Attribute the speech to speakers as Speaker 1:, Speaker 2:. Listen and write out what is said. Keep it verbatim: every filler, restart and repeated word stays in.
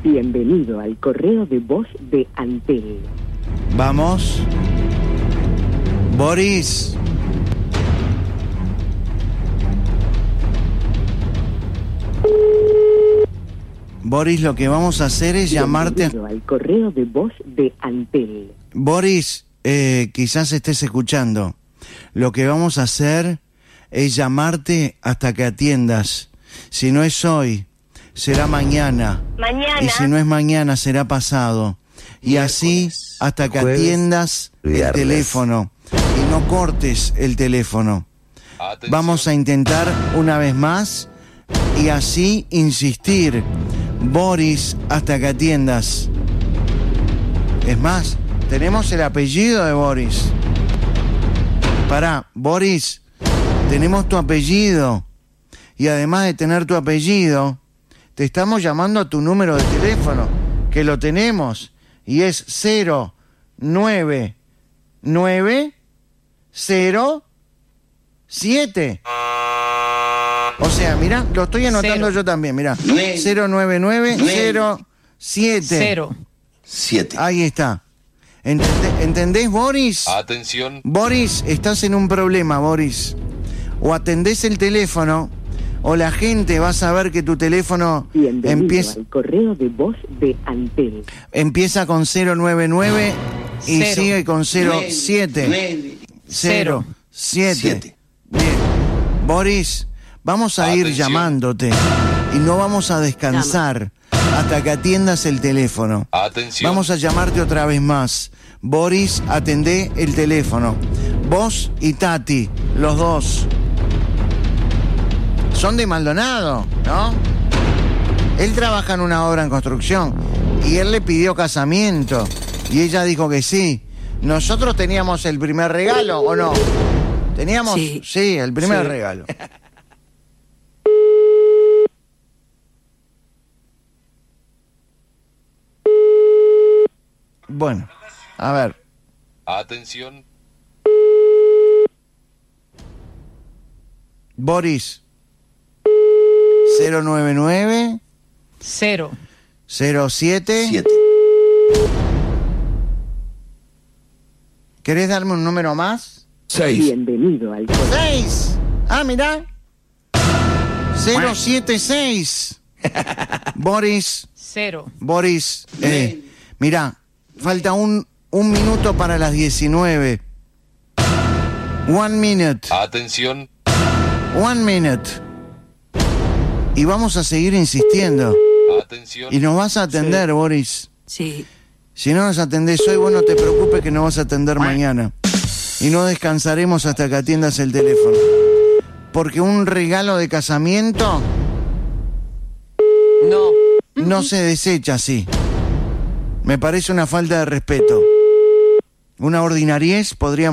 Speaker 1: Bienvenido al correo de voz de Antel.
Speaker 2: Vamos. Boris. Boris, lo que vamos a hacer es llamarte...
Speaker 1: Bienvenido al correo de voz de Antel.
Speaker 2: Boris, eh, quizás estés escuchando. Lo que vamos a hacer es llamarte hasta que atiendas. Si no es hoy, será mañana.
Speaker 3: Mañana.
Speaker 2: Y si no es mañana, será pasado. Y así hasta que
Speaker 4: jueves,
Speaker 2: atiendas el
Speaker 4: viernes.
Speaker 2: teléfono. Y no cortes el teléfono.
Speaker 5: Atención.
Speaker 2: Vamos a intentar una vez más y así insistir. Boris, hasta que atiendas. Es más, tenemos el apellido de Boris. Pará, Boris, tenemos tu apellido. Y además de tener tu apellido, te estamos llamando a tu número de teléfono, que lo tenemos. Y es cero nueve nueve cero siete. O sea, mirá, lo estoy anotando
Speaker 3: Cero.
Speaker 2: yo también, mirá. cero nueve nueve cero siete.
Speaker 3: Cero.
Speaker 4: Siete.
Speaker 2: Ahí está. ¿Entendés, ¿Entendés, Boris?
Speaker 5: Atención.
Speaker 2: Boris, estás en un problema, Boris. O atendés el teléfono, o la gente va a saber que tu teléfono
Speaker 1: Bienvenido
Speaker 2: empieza,
Speaker 1: al correo de voz de Antel.
Speaker 2: empieza con cero nueve nueve y
Speaker 3: Cero.
Speaker 2: sigue con cero
Speaker 4: Nueve,
Speaker 2: siete.
Speaker 4: nueve.
Speaker 2: cero siete.
Speaker 4: Siete.
Speaker 2: Bien. Boris, vamos a ir
Speaker 5: Atención.
Speaker 2: llamándote y no vamos a descansar hasta que atiendas el teléfono.
Speaker 5: Atención.
Speaker 2: Vamos a llamarte otra vez más. Boris, atendé el teléfono. Vos y Tati, los dos. Son de Maldonado, ¿no? Él trabaja en una obra en construcción y él le pidió casamiento y ella dijo que sí. ¿Nosotros teníamos el primer regalo o no? ¿Teníamos?
Speaker 3: Sí.
Speaker 2: Sí, el primer
Speaker 3: Sí.
Speaker 2: regalo. Bueno, a ver.
Speaker 5: Atención.
Speaker 2: Boris. cero nueve nueve
Speaker 3: Cero.
Speaker 2: cero siete.
Speaker 4: Siete.
Speaker 2: ¿Querés darme un número más?
Speaker 4: Seis.
Speaker 1: Bienvenido al correo.
Speaker 2: seis. Ah, mirá. cero siete seis. Boris,
Speaker 3: Cero.
Speaker 2: Boris, eh, mirá, falta un, un minuto para las diecinueve. One minute.
Speaker 5: Atención.
Speaker 2: One minute. Y vamos a seguir insistiendo.
Speaker 5: Atención.
Speaker 2: Y nos vas a atender, Boris.
Speaker 3: Sí.
Speaker 2: Si no nos atendés hoy, vos no te preocupes que nos vas a atender mañana. Y no descansaremos hasta que atiendas el teléfono. Porque un regalo de casamiento
Speaker 3: No.
Speaker 2: no se desecha así. Me parece una falta de respeto. Una ordinariez podría